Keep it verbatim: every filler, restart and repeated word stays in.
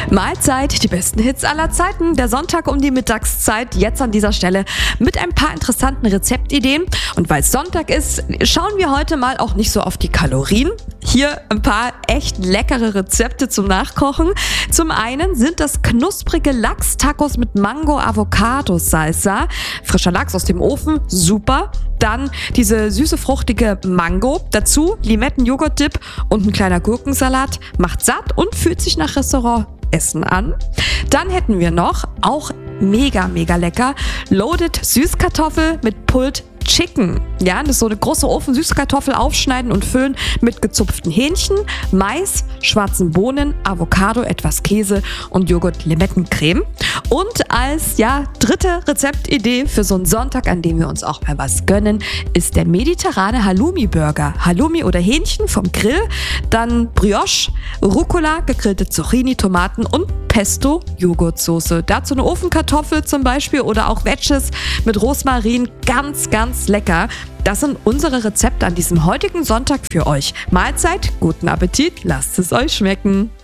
Mahlzeit, die besten Hits aller Zeiten. Der Sonntag um die Mittagszeit, jetzt an dieser Stelle mit ein paar interessanten Rezeptideen. Und weil es Sonntag ist, schauen wir heute mal auch nicht so auf die Kalorien. Hier ein paar echt leckere Rezepte zum Nachkochen. Zum einen sind das knusprige Lachs-Tacos mit Mango-Avocado-Salsa. Frischer Lachs aus dem Ofen, super. Dann diese süße, fruchtige Mango. Dazu Limetten-Joghurt-Dip und ein kleiner Gurkensalat. Macht satt und fühlt sich nach Restaurantessen an. Dann hätten wir noch, auch mega, mega lecker, Loaded Süßkartoffel mit Pulled Chicken. Ja, das ist so eine große Ofen-Süßkartoffel aufschneiden und füllen mit gezupften Hähnchen, Mais, schwarzen Bohnen, Avocado, etwas Käse und Joghurt-Limettencreme. Und als ja, dritte Rezeptidee für so einen Sonntag, an dem wir uns auch mal was gönnen, ist der mediterrane Halloumi-Burger. Halloumi oder Hähnchen vom Grill, dann Brioche, Rucola, gegrillte Zucchini, Tomaten und Pesto Joghurtsoße. Dazu eine Ofenkartoffel zum Beispiel oder auch Wedges mit Rosmarin. Ganz, ganz lecker. Das sind unsere Rezepte an diesem heutigen Sonntag für euch. Mahlzeit, guten Appetit, lasst es euch schmecken.